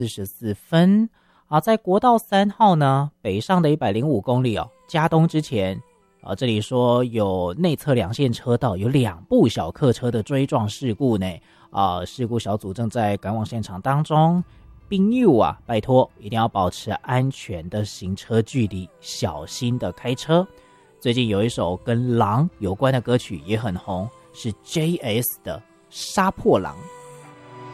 44分。好，在国道3号呢，北上的105公里哦，加东之前，这里说有内侧两线车道有2部小客车的追撞事故呢，事故小组正在赶往现场当中。朋友啊，拜托一定要保持安全的行车距离，小心的开车。最近有一首跟狼有关的歌曲也很红，是 JS 的《杀破狼》。